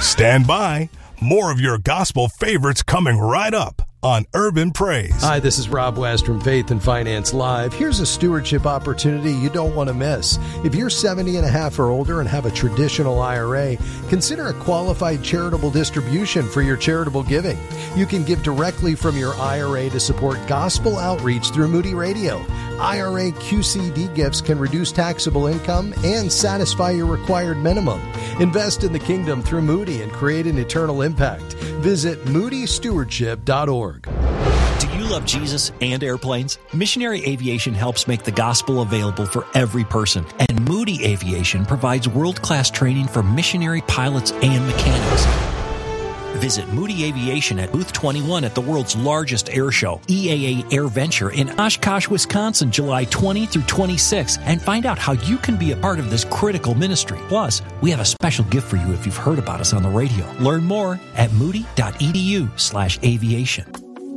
Stand by. More of your gospel favorites coming right up on Urban Praise. Hi, this is Rob West from Faith and Finance Live. Here's a stewardship opportunity you don't want to miss. If you're 70 and a half or older and have a traditional IRA, consider a qualified charitable distribution for your charitable giving. You can give directly from your IRA to support gospel outreach through Moody Radio. IRA QCD gifts can reduce taxable income and satisfy your required minimum. Invest in the kingdom through Moody and create an eternal impact. Visit moodystewardship.org. Do you love Jesus and airplanes? Missionary Aviation helps make the gospel available for every person, and Moody Aviation provides world-class training for missionary pilots and mechanics. Visit Moody Aviation at Booth 21 at the world's largest air show, EAA Air Venture in Oshkosh, Wisconsin, July 20 through 26, and find out how you can be a part of this critical ministry. Plus, we have a special gift for you if you've heard about us on the radio. Learn more at moody.edu/aviation.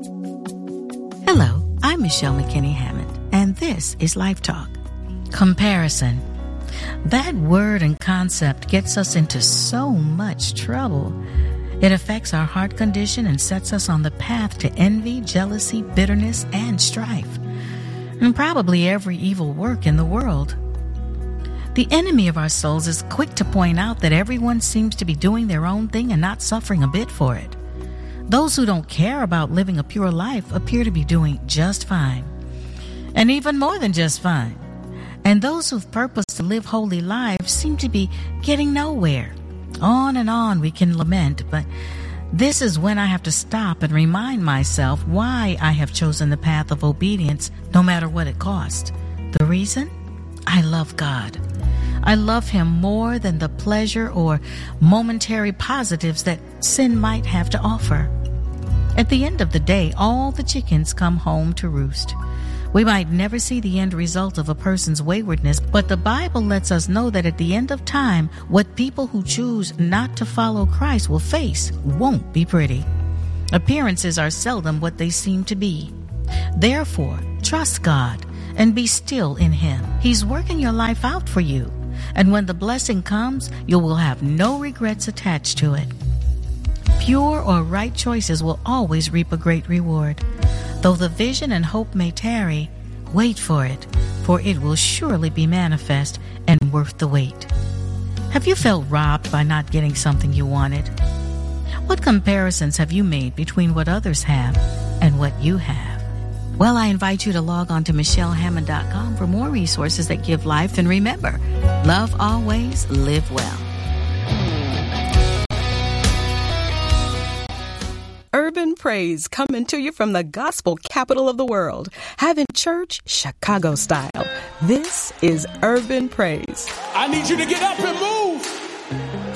Hello, I'm Michelle McKinney Hammond, and this is Life Talk. Comparison. That word and concept gets us into so much trouble. It affects our heart condition and sets us on the path to envy, jealousy, bitterness, and strife, and probably every evil work in the world. The enemy of our souls is quick to point out that everyone seems to be doing their own thing and not suffering a bit for it. Those who don't care about living a pure life appear to be doing just fine, and even more than just fine. And those who've purposed to live holy lives seem to be getting nowhere. On and on we can lament, but this is when I have to stop and remind myself why I have chosen the path of obedience, no matter what it costs. The reason? I love God. I love Him more than the pleasure or momentary positives that sin might have to offer. At the end of the day, all the chickens come home to roost. We might never see the end result of a person's waywardness, but the Bible lets us know that at the end of time, what people who choose not to follow Christ will face won't be pretty. Appearances are seldom what they seem to be. Therefore, trust God and be still in Him. He's working your life out for you, and when the blessing comes, you will have no regrets attached to it. Pure or right choices will always reap a great reward. Though the vision and hope may tarry, wait for it will surely be manifest and worth the wait. Have you felt robbed by not getting something you wanted? What comparisons have you made between what others have and what you have? Well, I invite you to log on to michellehammond.com for more resources that give life. And remember, love always, live well. Urban Praise coming to you from the gospel capital of the world, having church Chicago style. This is Urban Praise. I need you to get up and move.